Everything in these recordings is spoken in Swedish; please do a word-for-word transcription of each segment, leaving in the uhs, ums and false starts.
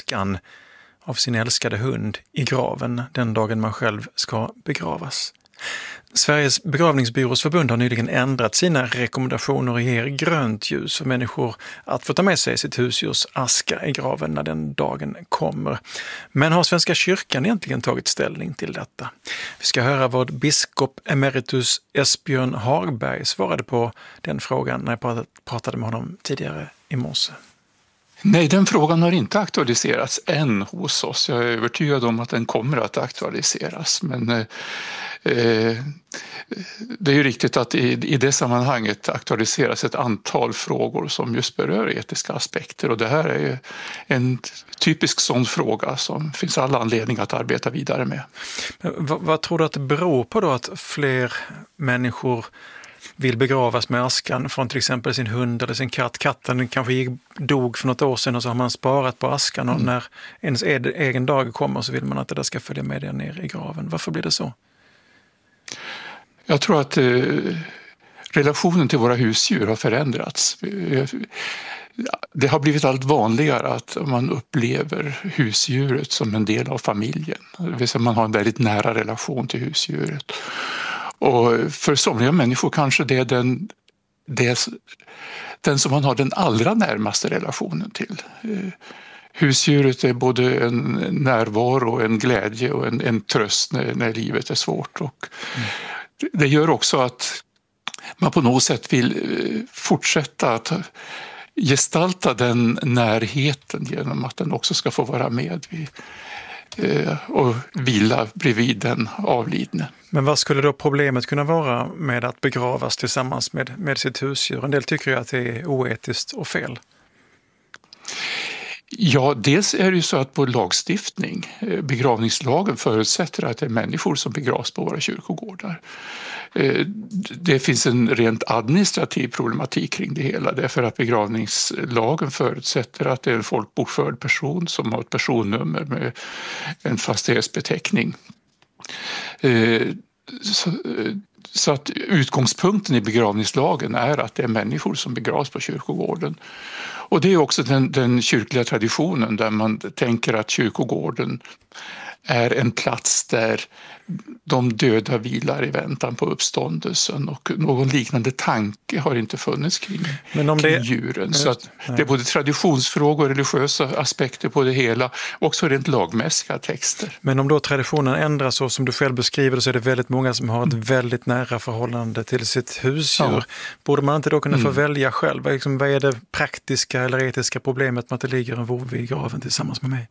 askan av sin älskade hund i graven den dagen man själv ska begravas. Sveriges begravningsbyrås förbund har nyligen ändrat sina rekommendationer och ger grönt ljus för människor att få ta med sig sitt husdjurs aska i graven när den dagen kommer. Men har Svenska kyrkan egentligen tagit ställning till detta? Vi ska höra vad biskop emeritus Esbjörn Hagberg svarade på den frågan när jag pratade med honom tidigare i morse. Nej, den frågan har inte aktualiserats än hos oss. Jag är övertygad om att den kommer att aktualiseras. Men eh, det är ju riktigt att i, i det sammanhanget aktualiseras ett antal frågor som just berör etiska aspekter. Och det här är ju en typisk sån fråga som finns alla anledning att arbeta vidare med. Men vad, vad tror du att det beror på då att fler människor vill begravas med askan från till exempel sin hund eller sin katt? Katten kanske gick, dog för något år sedan och så har man sparat på askan och mm. när ens egen dag kommer så vill man att det där ska följa med det ner i graven. Varför blir det så? Jag tror att eh, relationen till våra husdjur har förändrats. Det har blivit allt vanligare att man upplever husdjuret som en del av familjen. Det vill säga man har en väldigt nära relation till husdjuret. Och för somliga människor kanske det är den, det, den som man har den allra närmaste relationen till. Husdjuret är både en närvaro, en glädje och en, en tröst när, när livet är svårt. Och mm. det gör också att man på något sätt vill fortsätta att gestalta den närheten genom att den också ska få vara med vid, och vila bredvid den avlidne. Men vad skulle då problemet kunna vara med att begravas tillsammans med, med sitt husdjur? En del tycker ju att det är oetiskt och fel. Ja, dels är det ju så att på lagstiftning, begravningslagen förutsätter att det är människor som begravs på våra kyrkogårdar. Det finns en rent administrativ problematik kring det hela därför att begravningslagen förutsätter att det är en folkbokförd person som har ett personnummer med en fastighetsbeteckning. Så, så att utgångspunkten i begravningslagen är att det är människor som begravs på kyrkogården. Och det är också den, den kyrkliga traditionen där man tänker att kyrkogården är en plats där de döda vilar i väntan på uppståndelsen och någon liknande tanke har inte funnits kring, Men om kring det... djuren. Så att det är både traditionsfrågor och religiösa aspekter på det hela, också rent lagmässiga texter. Men om då traditionen ändras så som du själv beskriver så är det väldigt många som har ett mm. väldigt nära förhållande till sitt husdjur. Ja. Borde man inte då kunna få mm. välja själv? Liksom, vad är det praktiska eller etiska problemet med att det ligger en vovve i graven tillsammans med mig?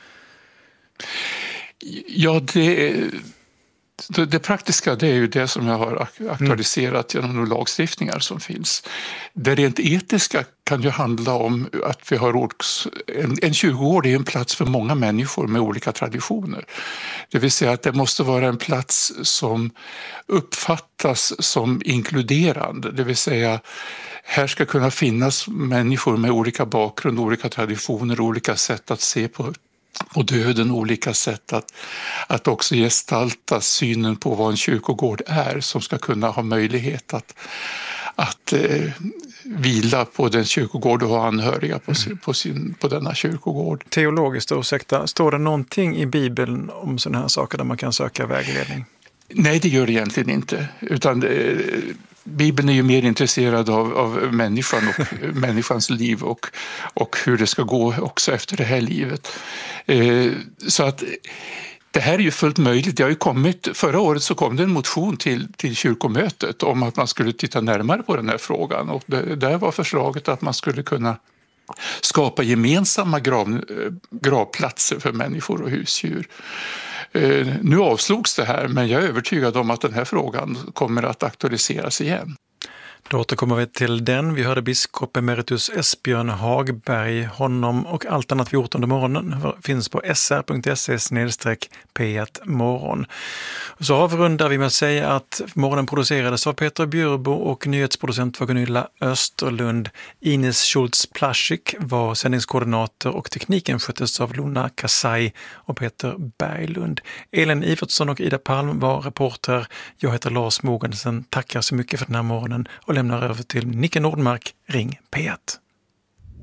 Ja, det, det, det praktiska det är ju det som jag har aktualiserat mm. genom de lagstiftningar som finns. Det rent etiska kan ju handla om att vi har en, en kyrkogård är en plats för många människor med olika traditioner. Det vill säga att det måste vara en plats som uppfattas som inkluderande. Det vill säga här ska kunna finnas människor med olika bakgrund, olika traditioner, olika sätt att se på och döden, olika sätt att, att också gestalta synen på vad en kyrkogård är som ska kunna ha möjlighet att, att eh, vila på den kyrkogård och ha anhöriga på, sin, på, sin, på denna kyrkogård. Teologiskt, ursäkta, står det någonting i Bibeln om sådana här saker där man kan söka vägledning? Nej, det gör det egentligen inte. Utan eh, Bibeln är ju mer intresserad av, av människan och människans liv och, och hur det ska gå också efter det här livet. Eh, så att det här är ju fullt möjligt. Det har ju kommit, förra året så kom det en motion till, till kyrkomötet om att man skulle titta närmare på den här frågan. Och det, där var förslaget att man skulle kunna skapa gemensamma grav, gravplatser för människor och husdjur. Nu avslogs det här, men jag är övertygad om att den här frågan kommer att aktualiseras igen. Då återkommer vi till den. Vi hörde biskop emeritus Esbjörn Hagberg. Honom och allt annat vi gjort under morgonen finns på s r punkt se slash p ett morgon. Så avrundar vi med att säga att morgonen producerades av Peter Bjurbo och nyhetsproducent var Gunilla Österlund. Ines Schultz-Plaschik var sändningskoordinator och tekniken sköttes av Luna Kasai och Peter Berglund. Elin Ivertsson och Ida Palm var reporter. Jag heter Lars Mogensen. Tackar så mycket för den här morgonen och lämnar över till Nicke Nordmark, Ring P ett.